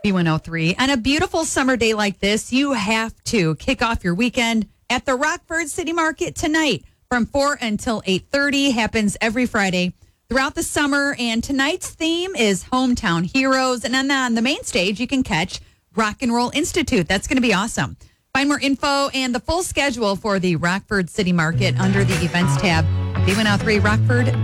B103. On a beautiful summer day like this, you have to kick off your weekend at the Rockford City Market tonight from 4 until 8:30. Happens every Friday throughout the summer. And tonight's theme is Hometown Heroes. And then on the main stage, you can catch Rock and Roll Institute. That's going to be awesome. Find more info and the full schedule for the Rockford City Market under the events tab, B103 Rockford.